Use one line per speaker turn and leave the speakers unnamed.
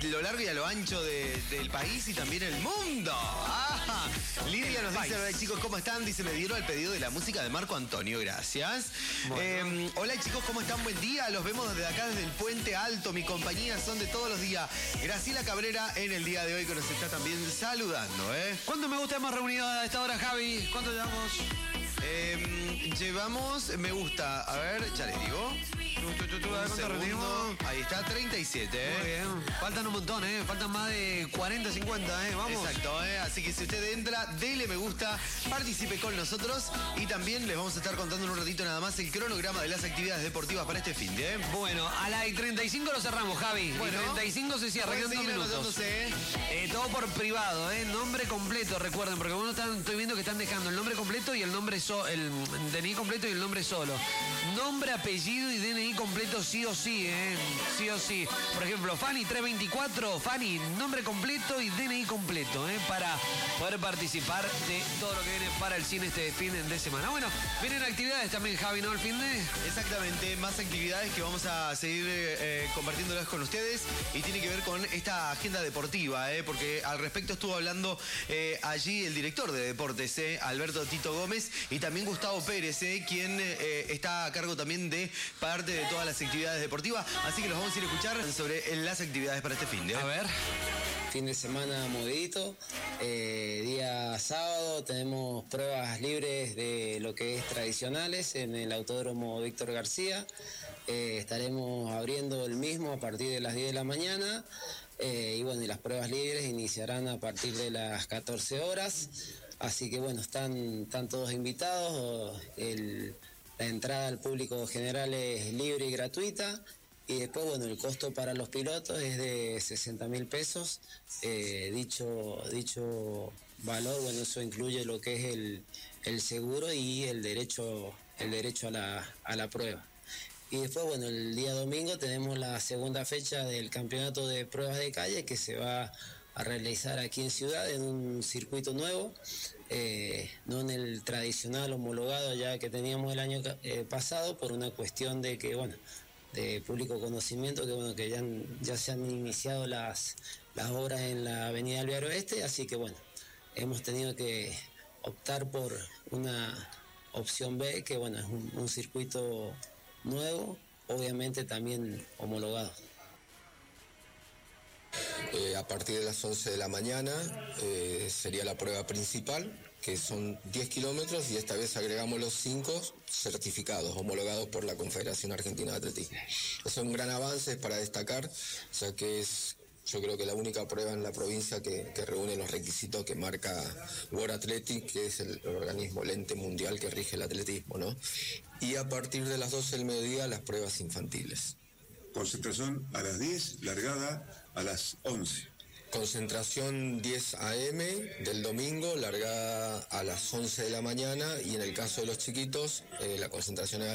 lo largo y a lo ancho del país y también el mundo. ¡Ah! Lidia nos dice, hola chicos, ¿cómo están? Dice, me dieron el pedido de la música de Marco Antonio, gracias. Bueno. Hola chicos, ¿cómo están? Buen día, los vemos desde acá, desde el Puente Alto, mi compañía son de todos los días. Graciela Cabrera en el día de hoy que nos está también saludando, ¿eh?
¿Cuánto me gusta hemos reunido a esta hora, Javi? ¿Cuánto llevamos?
Llevamos, me gusta, a ver, ya les digo.
¿Cuánto reunimos?
Ahí está, 37, ¿eh?
Muy bien. Faltan un montón, ¿eh? Faltan más de 40, 50, ¿eh? Vamos.
Exacto, ¿eh? Así que si usted entra, dele me gusta, participe con nosotros y también les vamos a estar contando en un ratito nada más el cronograma de las actividades deportivas para este fin de, ¿eh?
Bueno, a las 35 lo cerramos, Javi.
Bueno,
35 se cierra, quedan 2 minutos. Todo por privado, ¿eh? Nombre completo, recuerden, porque bueno, estoy viendo que están dejando el nombre completo y el nombre el DNI completo y el nombre solo. Nombre, apellido y DNI completo sí o sí, ¿eh? Sí o sí. Por ejemplo, Fanny 324, Fanny, nombre completo y DNI completo, ¿eh? Para poder participar de todo lo que viene para el cine este fin de semana. Bueno, vienen actividades también, Javi, ¿no? El fin de...
Exactamente, más actividades que vamos a seguir compartiéndolas con ustedes y tiene que ver con esta agenda deportiva, porque al respecto estuvo hablando allí el director de deportes, Alberto Tito Gómez, y también Gustavo Pérez, quien está a cargo también de parte de todas las actividades deportivas, así que los vamos a ir a escuchar sobre las actividades para este fin de.
A ver.
Fin de semana movidito, día sábado tenemos pruebas libres de lo que es tradicionales en el Autódromo Víctor García. Estaremos abriendo el mismo a partir de las 10 de la mañana y bueno, y las pruebas libres iniciarán a partir de las 14 horas, así que bueno, están todos invitados, la entrada al público general es libre y gratuita. Y después, bueno, el costo para los pilotos es de 60.000 pesos. Dicho valor, bueno, eso incluye lo que es el seguro y el derecho a la prueba. Y después, bueno, el día domingo tenemos la segunda fecha del campeonato de pruebas de calle que se va a realizar aquí en Ciudad en un circuito nuevo, no en el tradicional homologado ya que teníamos el año pasado, por una cuestión de que, bueno, de público conocimiento, que bueno, que ya se han iniciado las obras en la avenida Alvear Oeste, así que bueno, hemos tenido que optar por una opción B, que bueno, es un circuito nuevo, obviamente también homologado.
A partir de las 11 de la mañana sería la prueba principal, que son 10 kilómetros, y esta vez agregamos los 5 certificados, homologados por la Confederación Argentina de Atletismo. Es un gran avance para destacar, ya que es, yo creo que la única prueba en la provincia que reúne los requisitos que marca World Athletics, que es el organismo, el ente mundial que rige el atletismo, ¿no? Y a partir de las 12 del mediodía, las pruebas infantiles.
Concentración a las 10, largada a las 11.
Concentración 10 a.m. del domingo, largada a las 11 de la mañana, y en el caso de los chiquitos, la concentración es a